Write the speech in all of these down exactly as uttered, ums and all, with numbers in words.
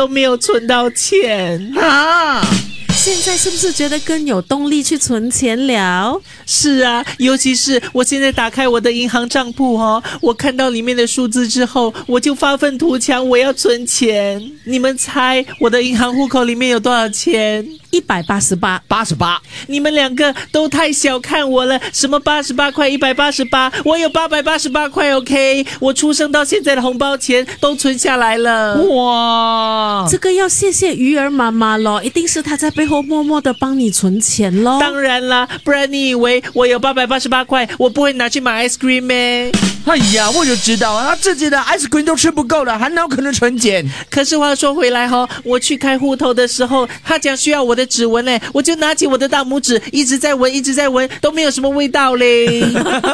都没有存到钱啊！ 现在是不是觉得更有动力去存钱了？ 是啊，尤其是我现在打开我的银行账簿哦，我看到里面的数字之后，我就发愤图强，我要存钱。你们猜我的银行户口里面有多少钱？ 一百八十八， 八十八。 你们两个都太小看我了，什么八十八块、一百八十八，我有八百八十八块 ，OK？ 我出生到现在的红包钱都存下来了。 哇， 这个要谢谢鱼儿妈妈咯，一定是她在背后默默的帮你存钱咯。 当然啦，不然你以为我有八百八十八块，我不会拿去买 ice cream 咩？ 哎呀，我就知道啊，他自己的 ice cream 都吃不够了，还哪有可能存钱？ 可是话说回来哈，我去开户头的时候，他讲需要我的指纹嘞，我就拿起我的大拇指，一直在闻，一直在闻，都没有什么味道嘞。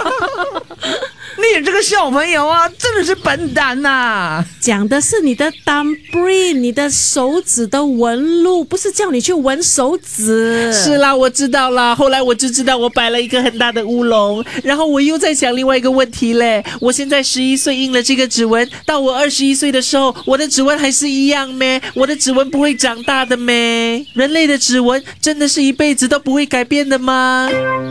你这个小朋友啊，真的是笨蛋呐、啊！ 讲的是你的 thumbprint， 你的手指的纹路，不是叫你去纹手指。 是啦，我知道啦。后来我就知道我摆了一个很大的乌龙，然后我又在想另外一个问题嘞。我现在十一岁印了这个指纹，到我二十一岁的时候，我的指纹还是一样咩？我的指纹不会长大的咩？人类的指纹真的是一辈子都不会改变的吗？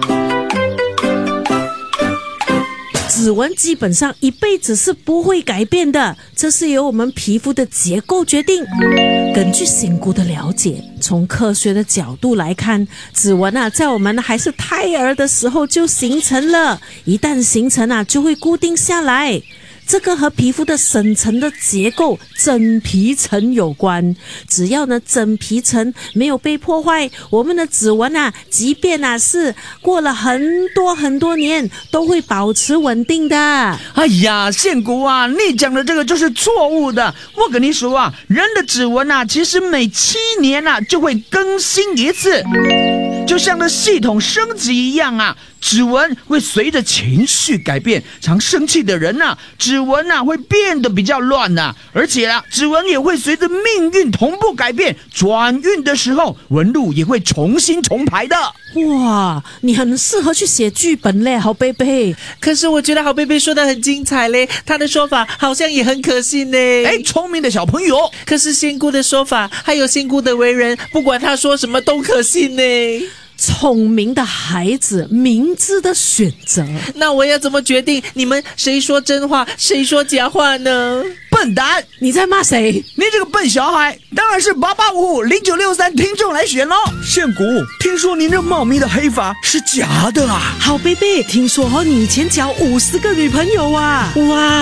指纹基本上一辈子是不会改变的，这是由我们皮肤的结构决定。根据仙姑的了解，从科学的角度来看，指纹啊，在我们还是胎儿的时候就形成了，一旦形成啊，就会固定下来。这个和皮肤的深层的结构真皮层有关，只要呢真皮层没有被破坏，我们的指纹啊，即便啊是过了很多很多年，都会保持稳定的。 哎呀，仙姑啊，你讲的这个就是错误的。我跟你说啊，人的指纹啊，其实每七年啊就会更新一次，就像这系统升级一样啊。指纹会随着情绪改变，常生气的人啊，指纹啊会变得比较乱啊，而且啊，指纹也会随着命运同步改变，转运的时候纹路也会重新重排的。 哇，你很适合去写剧本嘞，好贝贝。 可是我觉得好贝贝说的很精彩嘞，他的说法好像也很可信嘞。 哎，聪明的小朋友。 可是仙姑的说法还有仙姑的为人，不管他说什么都可信呢。 聪明的孩子，明智的选择。 那我要怎么决定你们谁说真话，谁说假话呢？ 笨蛋， 你在骂谁？ 你这个笨小孩，当然是八八五五零九六三听众来选咯。 仙姑，听说您这茂密的黑发是假的啊？ 好贝贝，听说和你以前交五十个女朋友啊？ 哇！